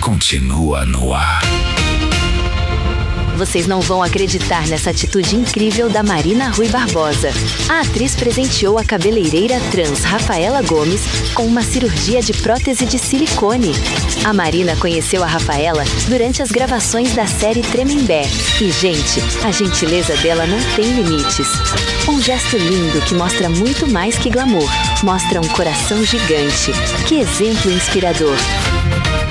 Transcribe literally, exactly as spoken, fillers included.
continua no ar. Vocês não vão acreditar nessa atitude incrível da Marina Rui Barbosa. A atriz presenteou a cabeleireira trans Rafaela Gomes com uma cirurgia de prótese de silicone. A Marina conheceu a Rafaela durante as gravações da série Tremembé. E, gente, a gentileza dela não tem limites. Um gesto lindo que mostra muito mais que glamour. Mostra um coração gigante. Que exemplo inspirador!